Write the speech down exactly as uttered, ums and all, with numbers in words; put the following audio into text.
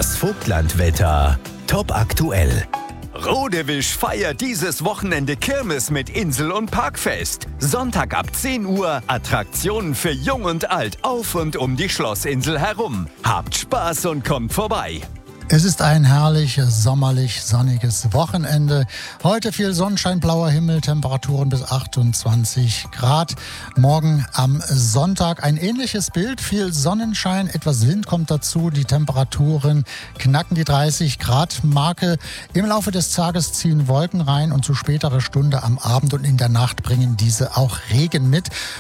Das Vogtlandwetter. Top aktuell. Rodewisch feiert dieses Wochenende Kirmes mit Insel- und Parkfest. Sonntag ab zehn Uhr Attraktionen für Jung und Alt auf und um die Schlossinsel herum. Habt Spaß und kommt vorbei. Es ist ein herrlich, sommerlich, sonniges Wochenende. Heute viel Sonnenschein, blauer Himmel, Temperaturen bis achtundzwanzig Grad. Morgen am Sonntag ein ähnliches Bild, viel Sonnenschein, etwas Wind kommt dazu. Die Temperaturen knacken die dreißig Grad Marke. Im Laufe des Tages ziehen Wolken rein und zu späterer Stunde am Abend und in der Nacht bringen diese auch Regen mit.